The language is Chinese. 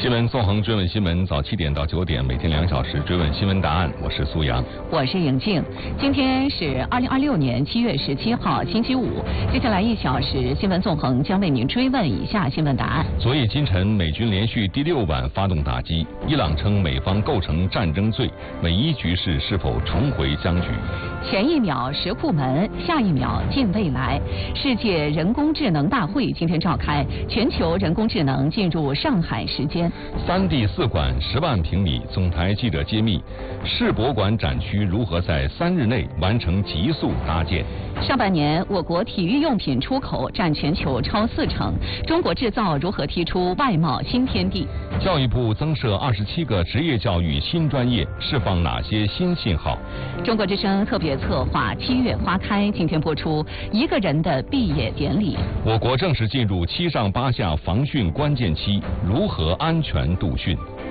新闻纵横追问新闻，早7点到9点，每天2小时追问新闻答案。我是苏阳， 我是颖静。今天是2026年7月17号，星期五。接下来1小时，新闻纵横将为您追问以下新闻答案。 昨夜今晨，美军连续第6晚发动打击，伊朗称美方构成战争罪，美伊局势是否重回僵局？ 前一秒石库门，下一秒近未来。世界人工智能大会今天召开，全球人工智能进入上海时间。 3D 4馆10万平米，总台记者揭秘，世博馆展区如何在3日内完成急速搭建？ 上半年，我国体育用品出口占全球超40%，中国制造如何踢出外贸新天地？ 教育部增设27个职业教育新专业，释放哪些新信号？ 中国之声特别策划7月花开，今天播出一个人的毕业典礼。 我国正式进入7上8下防汛关键期，如何安全度汛？